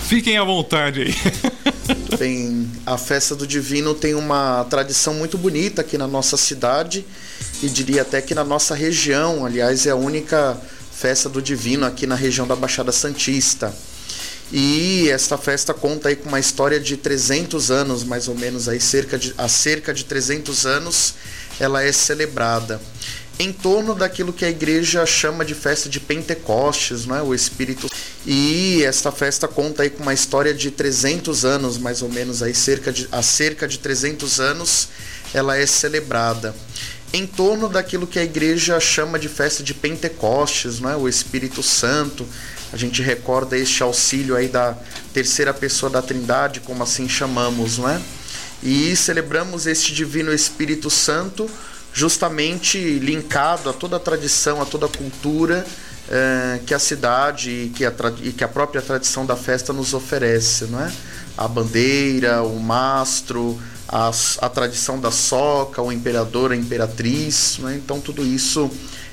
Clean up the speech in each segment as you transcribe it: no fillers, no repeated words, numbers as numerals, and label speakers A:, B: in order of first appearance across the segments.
A: Fiquem à vontade aí.
B: Bem, a Festa do Divino tem uma tradição muito bonita aqui na nossa cidade e diria até que na nossa região. Aliás, é a única Festa do Divino aqui na região da Baixada Santista. E esta festa conta aí com uma história de 300 anos, mais ou menos, aí há cerca de 300 anos ela é celebrada em torno daquilo que a igreja chama de festa de Pentecostes, não é? O Espírito. E esta festa conta aí com uma história de 300 anos, mais ou menos, aí há cerca de 300 anos ela é celebrada em torno daquilo que a igreja chama de festa de Pentecostes, não é? O Espírito Santo. A gente recorda este auxílio aí da terceira pessoa da Trindade, como assim chamamos, não é? E celebramos este Divino Espírito Santo justamente linkado a toda a tradição, a toda a cultura que a cidade e que a própria tradição da festa nos oferece, não é? A bandeira, o mastro, a tradição da soca, o imperador, a imperatriz, não é? Então tudo isso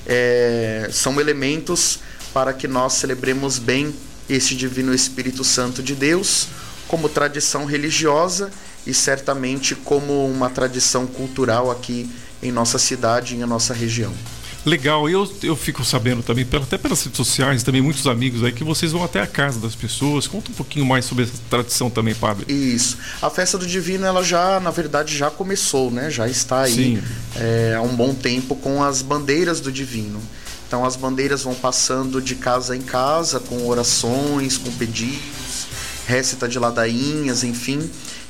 B: são elementos para que nós celebremos bem este Divino Espírito Santo de Deus como tradição religiosa e certamente como uma tradição cultural aqui em nossa cidade e em nossa região.
A: Legal, eu fico sabendo também, até pelas redes sociais, também muitos amigos aí, que vocês vão até a casa das pessoas. Conta um pouquinho mais sobre essa tradição também, padre.
B: Isso. A Festa do Divino, ela já, na verdade, já começou, né? Já está aí há um bom tempo com as bandeiras do Divino. Então as bandeiras vão passando de casa em casa, com orações, com pedidos, récita de ladainhas, enfim.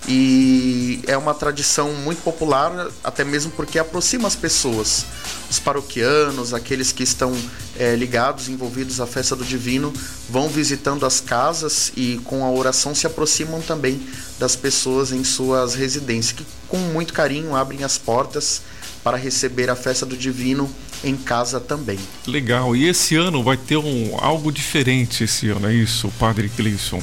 B: E é uma tradição muito popular, até mesmo porque aproxima as pessoas, os paroquianos, aqueles que estão ligados, envolvidos à Festa do Divino, vão visitando as casas e com a oração se aproximam também das pessoas em suas residências, que com muito carinho abrem as portas para receber a Festa do Divino em casa também.
A: Legal, e esse ano vai ter algo diferente esse ano, é isso, Padre Cleison?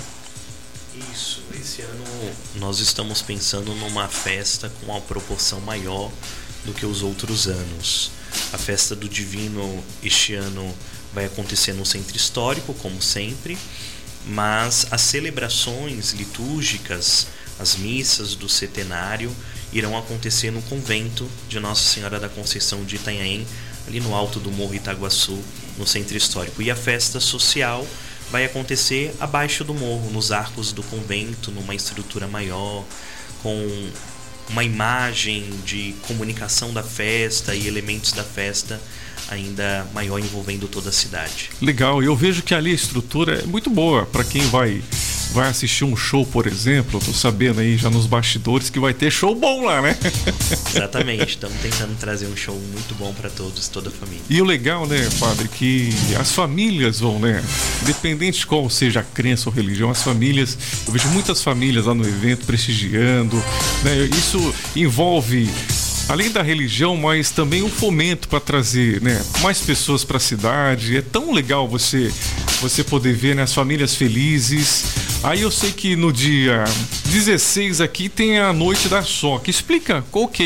C: Isso, esse ano nós estamos pensando numa festa com uma proporção maior do que os outros anos. A Festa do Divino este ano vai acontecer no Centro Histórico, como sempre, mas as celebrações litúrgicas, as missas do Centenário, irão acontecer no convento de Nossa Senhora da Conceição de Itanhaém, ali no alto do Morro Itaguaçu, no Centro Histórico. E a festa social vai acontecer abaixo do morro, nos arcos do convento, numa estrutura maior, com uma imagem de comunicação da festa e elementos da festa ainda maior, envolvendo toda a cidade.
A: Legal, eu vejo que ali a estrutura é muito boa para quem vai assistir um show, por exemplo. Eu tô sabendo aí já nos bastidores que vai ter show bom lá, né?
C: Exatamente, estamos tentando trazer um show muito bom para todos, toda a família.
A: E o legal, né, padre, que as famílias vão, né? Independente de qual seja a crença ou religião, as famílias, eu vejo muitas famílias lá no evento prestigiando, né? Isso envolve, além da religião, mas também um fomento para trazer, né, mais pessoas para a cidade. É tão legal você poder ver, né, as famílias felizes. Aí eu sei que no dia 16 aqui tem a Noite da Soca. Explica qual que é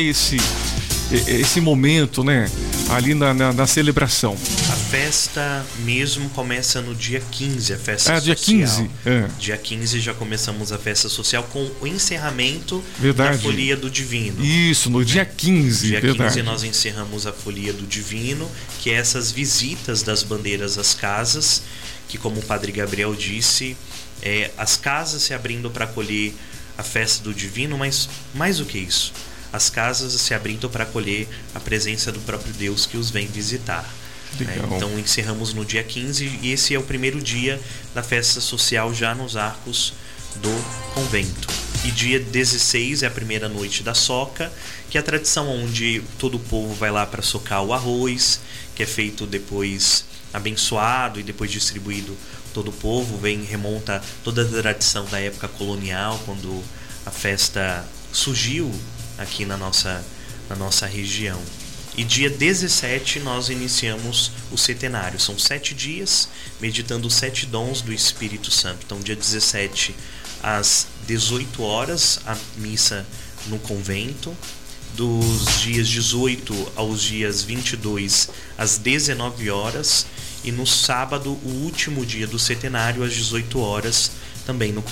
A: esse momento, né, ali na celebração.
C: A festa mesmo começa no dia 15, a festa social.
A: Dia 15?
C: Dia 15 já começamos a festa social com o encerramento
A: da
C: Folia do Divino.
A: Isso, no dia 15.
C: Dia 15 nós encerramos a Folia do Divino, que é essas visitas das bandeiras às casas, que, como o Padre Gabriel disse, as casas se abrindo para acolher a festa do Divino, mas mais do que isso, as casas se abrindo para acolher a presença do próprio Deus que os vem visitar. Então encerramos no dia 15 e esse é o primeiro dia da festa social já nos arcos do convento. E dia 16 é a primeira noite da soca, que é a tradição onde todo o povo vai lá para socar o arroz, que é feito depois abençoado e depois distribuído todo o povo. Remonta toda a tradição da época colonial, quando a festa surgiu aqui na nossa região. E dia 17 nós iniciamos o Centenário. São 7 dias meditando os 7 dons do Espírito Santo. Então dia 17 às 18 horas a missa no convento. Dos dias 18 aos dias 22 às 19 horas. E no sábado, o último dia do Centenário, às 18 horas, também no